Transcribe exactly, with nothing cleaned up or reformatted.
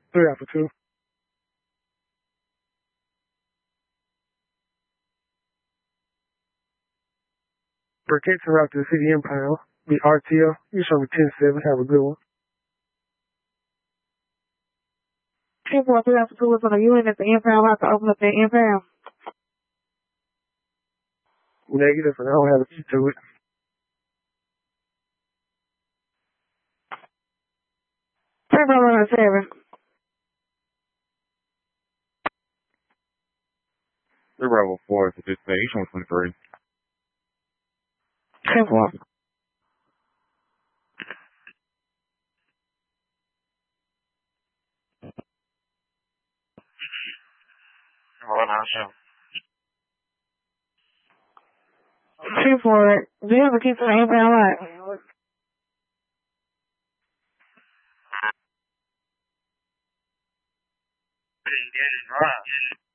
Three after two. Burkett to route to the city impound. Be R T O. You show me ten seven. Have a good one. ten four, three after two is on the unit at the impound. I'll have to open up that impound. Negative, and I don't have a key to it. ten four, one seven. The Rebel four to dispatch one twenty-three. ten four. One out. ten four, do you have a key to the impound lot? Right.